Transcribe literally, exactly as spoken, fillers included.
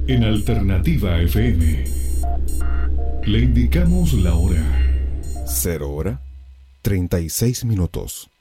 En Alternativa F M le indicamos la hora. Cero hora, treinta y seis minutos.